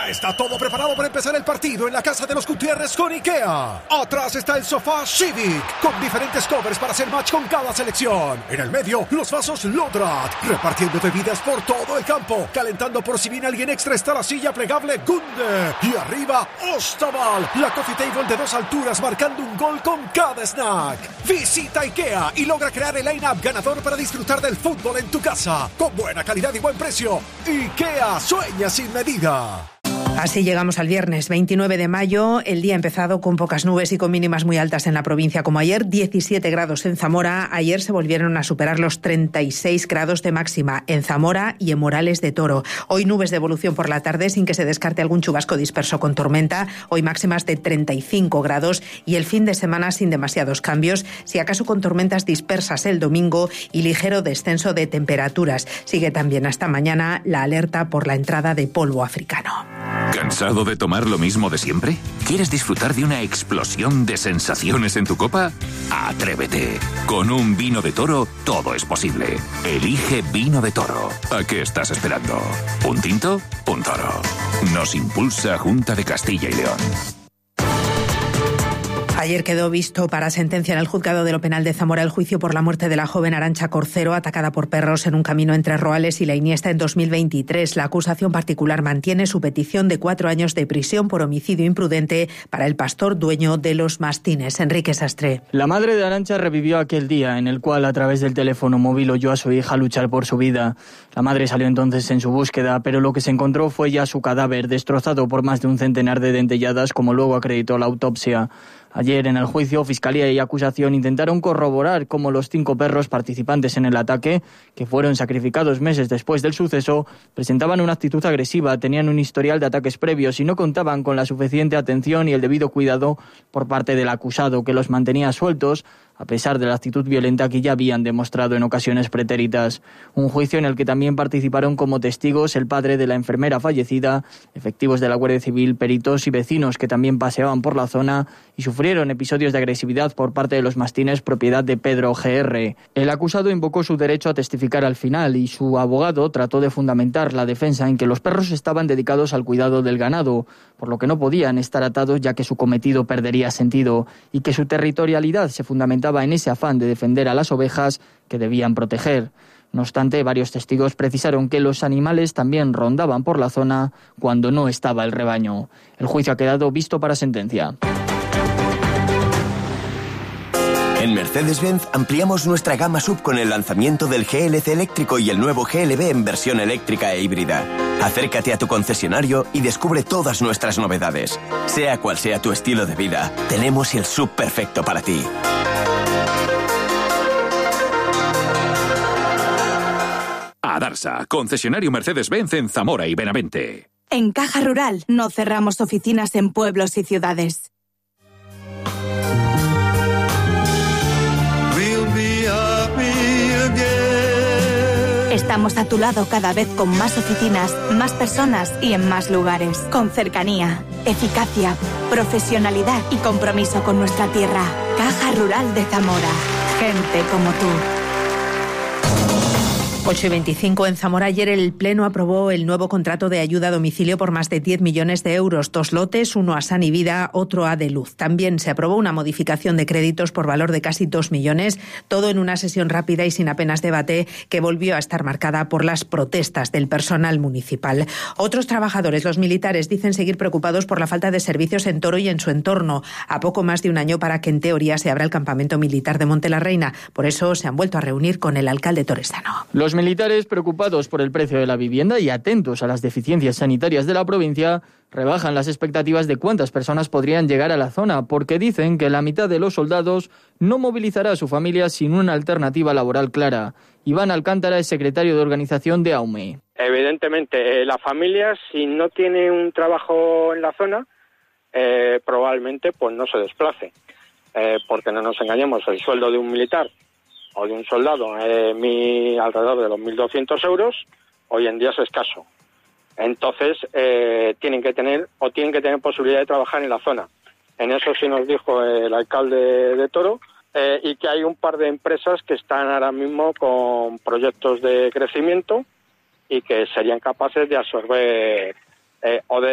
Ya está todo preparado para empezar el partido en la casa de los Gutiérrez con IKEA. Atrás está el sofá Civic, con diferentes covers para hacer match con cada selección. En el medio, los vasos Lodrat, repartiendo bebidas por todo el campo. Calentando por si viene alguien extra está la silla plegable Gunde. Y arriba, Ostaval, la coffee table de 2 alturas marcando un gol con cada snack. Visita IKEA y logra crear el line-up ganador para disfrutar del fútbol en tu casa. Con buena calidad y buen precio. IKEA, sueña sin medida. Así llegamos al viernes 29 de mayo. El día ha empezado con pocas nubes y con mínimas muy altas en la provincia como ayer. 17 grados en Zamora. Ayer se volvieron a superar los 36 grados de máxima en Zamora y en Morales de Toro. Hoy nubes de evolución por la tarde sin que se descarte algún chubasco disperso con tormenta. Hoy máximas de 35 grados y el fin de semana sin demasiados cambios. Si acaso con tormentas dispersas el domingo y ligero descenso de temperaturas. Sigue también hasta mañana la alerta por la entrada de polvo africano. ¿Cansado de tomar lo mismo de siempre? ¿Quieres disfrutar de una explosión de sensaciones en tu copa? ¡Atrévete! Con un vino de Toro todo es posible. Elige Vino de Toro. ¿A qué estás esperando? ¿Un tinto? Un Toro. Nos impulsa Junta de Castilla y León. Ayer quedó visto para sentencia en el juzgado de lo penal de Zamora el juicio por la muerte de la joven Arantxa Corcero, atacada por perros en un camino entre Roales y La Iniesta en 2023. La acusación particular mantiene su petición de 4 años de prisión por homicidio imprudente para el pastor dueño de los mastines. Enrique Sastre. La madre de Arantxa revivió aquel día en el cual a través del teléfono móvil oyó a su hija luchar por su vida. La madre salió entonces en su búsqueda, pero lo que se encontró fue ya su cadáver, destrozado por más de un centenar de dentelladas, como luego acreditó la autopsia. Ayer, en el juicio, Fiscalía y acusación intentaron corroborar cómo los 5 perros participantes en el ataque, que fueron sacrificados meses después del suceso, presentaban una actitud agresiva, tenían un historial de ataques previos y no contaban con la suficiente atención y el debido cuidado por parte del acusado, que los mantenía sueltos, a pesar de la actitud violenta que ya habían demostrado en ocasiones pretéritas. Un juicio en el que también participaron como testigos el padre de la enfermera fallecida, efectivos de la Guardia Civil, peritos y vecinos que también paseaban por la zona y sufrieron episodios de agresividad por parte de los mastines propiedad de Pedro G.R. El acusado invocó su derecho a testificar al final y su abogado trató de fundamentar la defensa en que los perros estaban dedicados al cuidado del ganado, por lo que no podían estar atados ya que su cometido perdería sentido, y que su territorialidad se fundamentaba en ese afán de defender a las ovejas que debían proteger. No obstante, varios testigos precisaron que los animales también rondaban por la zona cuando no estaba el rebaño. El juicio ha quedado visto para sentencia. En Mercedes-Benz ampliamos nuestra gama SUV con el lanzamiento del GLC eléctrico y el nuevo GLB en versión eléctrica e híbrida. Acércate a tu concesionario y descubre todas nuestras novedades. Sea cual sea tu estilo de vida, tenemos el SUV perfecto para ti. Adarsa, concesionario Mercedes-Benz en Zamora y Benavente. En Caja Rural no cerramos oficinas en pueblos y ciudades. Estamos a tu lado cada vez con más oficinas, más personas y en más lugares. Con cercanía, eficacia, profesionalidad y compromiso con nuestra tierra. Caja Rural de Zamora. Gente como tú. 8:25 en Zamora. Ayer el Pleno aprobó el nuevo contrato de ayuda a domicilio por más de 10 millones de euros. 2 lotes, uno a San y Vida, otro a De Luz. También se aprobó una modificación de créditos por valor de casi 2 millones, todo en una sesión rápida y sin apenas debate que volvió a estar marcada por las protestas del personal municipal. Otros trabajadores, los militares, dicen seguir preocupados por la falta de servicios en Toro y en su entorno, a poco más de un año para que en teoría se abra el campamento militar de Monte la Reina. Por eso se han vuelto a reunir con el alcalde torresano. Los militares, preocupados por el precio de la vivienda y atentos a las deficiencias sanitarias de la provincia, rebajan las expectativas de cuántas personas podrían llegar a la zona, porque dicen que la mitad de los soldados no movilizará a su familia sin una alternativa laboral clara. Iván Alcántara es secretario de organización de AUME. Evidentemente, la familia, si no tiene un trabajo en la zona, probablemente pues no se desplace, porque no nos engañemos, el sueldo de un militar o de un soldado alrededor de los 1.200 euros, hoy en día es escaso. Entonces, tienen que tener posibilidad de trabajar en la zona. En eso sí nos dijo el alcalde de Toro, y que hay un par de empresas que están ahora mismo con proyectos de crecimiento y que serían capaces de absorber o de